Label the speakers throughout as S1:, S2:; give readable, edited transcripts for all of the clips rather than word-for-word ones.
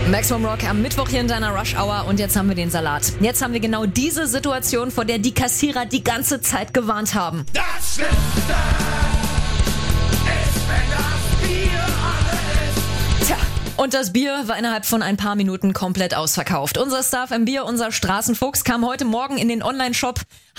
S1: Maximum Rock am Mittwoch hier in deiner Rush Hour und jetzt haben wir den Salat. Jetzt haben wir genau diese Situation, vor der die Kassierer die ganze Zeit gewarnt haben.
S2: Das Schlimmste ist, wenn das Bier alle ist.
S1: Tja, und das Bier war innerhalb von ein paar Minuten komplett ausverkauft. Unser Star FM Bier, unser Straßenfuchs, kam heute Morgen in den Online-Shop.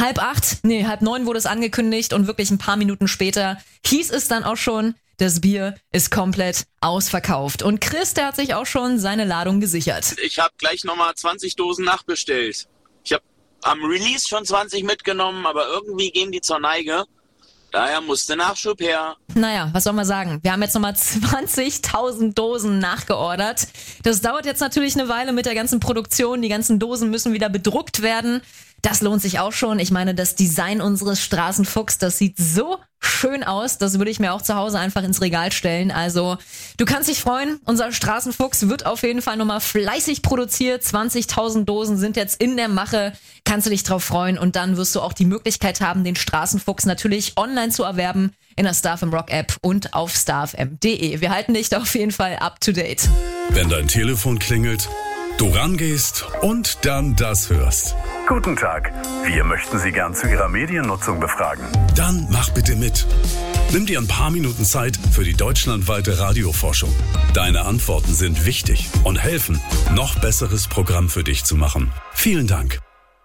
S1: 7:30 wurde es angekündigt und wirklich ein paar Minuten später hieß es dann auch schon, das Bier ist komplett ausverkauft. Und Chris, der hat sich auch schon seine Ladung gesichert.
S3: Ich habe gleich nochmal 20 Dosen nachbestellt. Ich habe am Release schon 20 mitgenommen, aber irgendwie gehen die zur Neige. Daher musste Nachschub her.
S1: Naja, was soll man sagen? Wir haben jetzt nochmal 20.000 Dosen nachgeordert. Das dauert jetzt natürlich eine Weile mit der ganzen Produktion. Die ganzen Dosen müssen wieder bedruckt werden. Das lohnt sich auch schon. Ich meine, das Design unseres Straßenfuchs, das sieht so schön aus. Das würde ich mir auch zu Hause einfach ins Regal stellen. Also, du kannst dich freuen. Unser Straßenfuchs wird auf jeden Fall nochmal fleißig produziert. 20.000 Dosen sind jetzt in der Mache. Kannst du dich drauf freuen. Und dann wirst du auch die Möglichkeit haben, den Straßenfuchs natürlich online zu erwerben in der Star FM Rock App und auf starfm.de. Wir halten dich da auf jeden Fall up to date.
S4: Wenn dein Telefon klingelt, du rangehst und dann das hörst.
S5: Guten Tag, wir möchten Sie gern zu Ihrer Mediennutzung befragen.
S4: Dann mach bitte mit. Nimm dir ein paar Minuten Zeit für die deutschlandweite Radioforschung. Deine Antworten sind wichtig und helfen, noch besseres Programm für dich zu machen. Vielen Dank.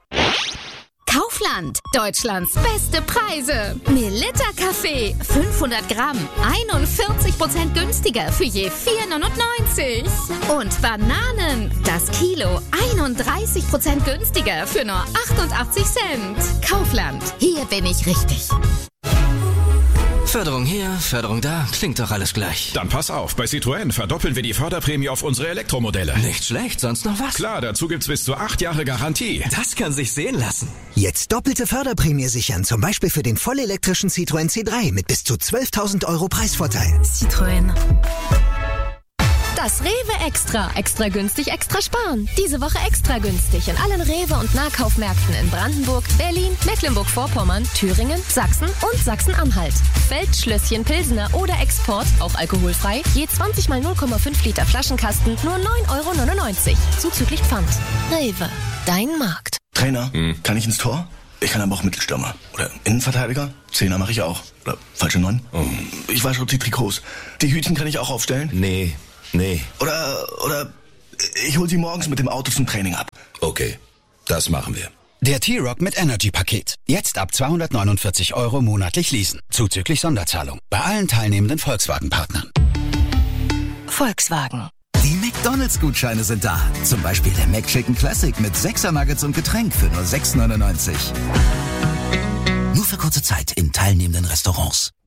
S6: Kaufland, Deutschlands beste Preise. Melitta Kaffee, 500 Gramm, 41% günstiger für je 4,99. Und Bananen, das Kilo, 31% günstiger für nur 88 Cent. Kaufland, hier bin ich richtig.
S7: Förderung hier, Förderung da, klingt doch alles gleich.
S8: Dann pass auf, bei Citroën verdoppeln wir die Förderprämie auf unsere Elektromodelle.
S7: Nicht schlecht, sonst noch was?
S8: Klar, dazu gibt's bis zu 8 Jahre Garantie.
S7: Das kann sich sehen lassen.
S9: Jetzt doppelte Förderprämie sichern, zum Beispiel für den vollelektrischen Citroën C3 mit bis zu 12.000 € Preisvorteil.
S6: Citroën. Das Rewe Extra. Extra günstig, extra sparen. Diese Woche extra günstig in allen Rewe- und Nahkaufmärkten in Brandenburg, Berlin, Mecklenburg-Vorpommern, Thüringen, Sachsen und Sachsen-Anhalt. Feldschlösschen, Pilsener oder Export, auch alkoholfrei, je 20 mal 0,5 Liter Flaschenkasten, nur 9,99 €. Zuzüglich Pfand. Rewe, dein Markt.
S10: Trainer, kann ich ins Tor? Ich kann aber auch Mittelstürmer. Oder Innenverteidiger? Zehner mache ich auch. Oder falsche 9? Ich wasche die Trikots. Die Hütchen kann ich auch aufstellen?
S7: Nee.
S10: Oder ich hol sie morgens mit dem Auto zum Training ab.
S8: Okay, das machen wir.
S11: Der T-Rock mit Energy-Paket. Jetzt ab 249 € monatlich leasen. Zuzüglich Sonderzahlung. Bei allen teilnehmenden Volkswagen-Partnern.
S6: Volkswagen.
S9: Die McDonald's-Gutscheine sind da. Zum Beispiel der McChicken Classic mit 6er Nuggets und Getränk für nur 6,99 €. Nur für kurze Zeit in teilnehmenden Restaurants.